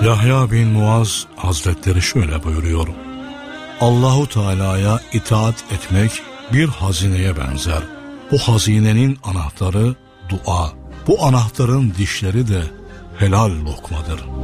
Yahya bin Muaz Hazretleri şöyle buyuruyor: Allahu Teala'ya itaat etmek bir hazineye benzer. Bu hazinenin anahtarı dua. Bu anahtarın dişleri de helal lokmadır.